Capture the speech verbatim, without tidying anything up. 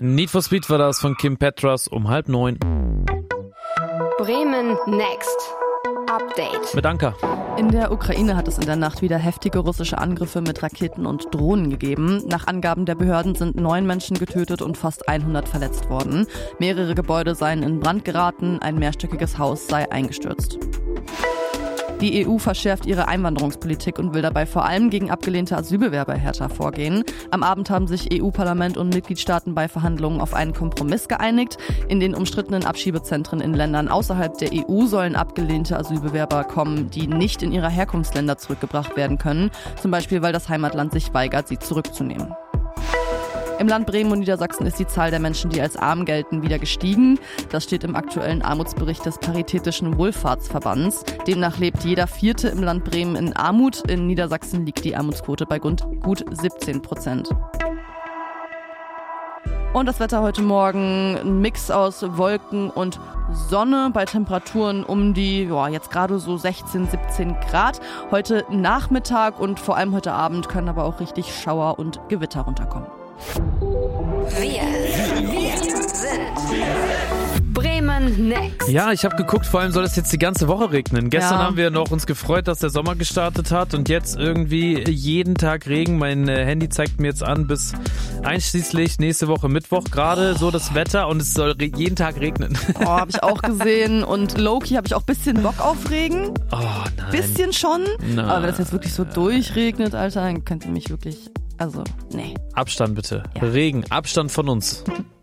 Need for Speed war das von Kim Petras um halb neun. Bremen Next Update. Mit Anker. In der Ukraine hat es in der Nacht wieder heftige russische Angriffe mit Raketen und Drohnen gegeben. Nach Angaben der Behörden sind neun Menschen getötet und fast hundert verletzt worden. Mehrere Gebäude seien in Brand geraten, ein mehrstöckiges Haus sei eingestürzt. Die E U verschärft ihre Einwanderungspolitik und will dabei vor allem gegen abgelehnte Asylbewerber härter vorgehen. Am Abend haben sich E U-Parlament und Mitgliedstaaten bei Verhandlungen auf einen Kompromiss geeinigt. In den umstrittenen Abschiebezentren in Ländern außerhalb der E U sollen abgelehnte Asylbewerber kommen, die nicht in ihre Herkunftsländer zurückgebracht werden können. Zum Beispiel, weil das Heimatland sich weigert, sie zurückzunehmen. Im Land Bremen und Niedersachsen ist die Zahl der Menschen, die als arm gelten, wieder gestiegen. Das steht im aktuellen Armutsbericht des Paritätischen Wohlfahrtsverbands. Demnach lebt jeder Vierte im Land Bremen in Armut. In Niedersachsen liegt die Armutsquote bei gut siebzehn Prozent. Und das Wetter heute Morgen, ein Mix aus Wolken und Sonne bei Temperaturen um die, ja, jetzt gerade so sechzehn, siebzehn Grad. Heute Nachmittag und vor allem heute Abend können aber auch richtig Schauer und Gewitter runterkommen. Wir, wir sind Bremen Next. Ja, ich habe geguckt, vor allem soll es jetzt die ganze Woche regnen. Gestern Ja. haben wir noch uns gefreut, dass der Sommer gestartet hat und jetzt irgendwie jeden Tag Regen. Mein äh, Handy zeigt mir jetzt an, bis einschließlich nächste Woche Mittwoch gerade so das Wetter und es soll re- jeden Tag regnen. Oh, habe ich auch gesehen. Und Loki habe ich auch ein bisschen Bock auf Regen. Oh nein. Bisschen schon. Nein. Aber wenn das jetzt wirklich so durchregnet, Alter, dann könnt ihr mich wirklich, also, nee. Abstand bitte. Ja. Regen, Abstand von uns.